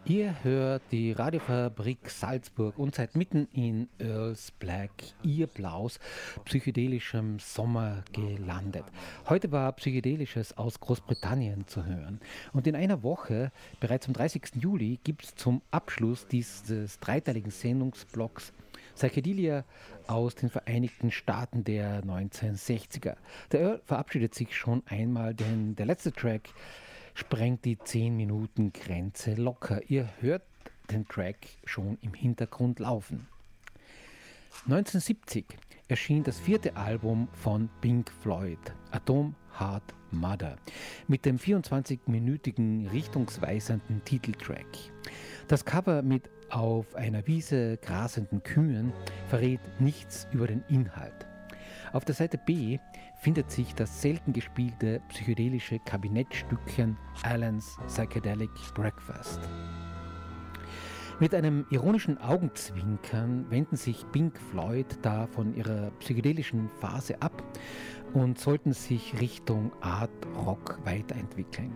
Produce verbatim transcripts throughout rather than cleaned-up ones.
Ihr hört die Radiofabrik Salzburg und seid mitten in Earl's Black, ihr Blaus, psychedelischem Sommer gelandet. Heute war Psychedelisches aus Großbritannien zu hören. Und in einer Woche, bereits am dreißigsten Juli, gibt es zum Abschluss dieses dreiteiligen Sendungsblocks Psychedelia aus den Vereinigten Staaten der neunzehnhundertsechziger. Der Earl verabschiedet sich schon einmal, denn der letzte Track sprengt die zehn Minuten Grenze locker. Ihr hört den Track schon im Hintergrund laufen. neunzehnhundertsiebzig erschien das vierte Album von Pink Floyd, Atom Heart Mother, mit dem vierundzwanzig-minütigen richtungsweisenden Titeltrack. Das Cover mit auf einer Wiese grasenden Kühen verrät nichts über den Inhalt. Auf der Seite B findet sich das selten gespielte psychedelische Kabinettstückchen Alan's Psychedelic Breakfast. Mit einem ironischen Augenzwinkern wenden sich Pink Floyd da von ihrer psychedelischen Phase ab und sollten sich Richtung Art Rock weiterentwickeln.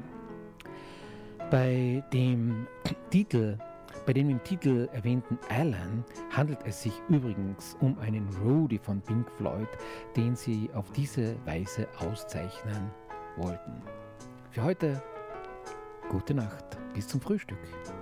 Bei dem Titel Bei dem im Titel erwähnten Alan handelt es sich übrigens um einen Roadie von Pink Floyd, den sie auf diese Weise auszeichnen wollten. Für heute gute Nacht, bis zum Frühstück.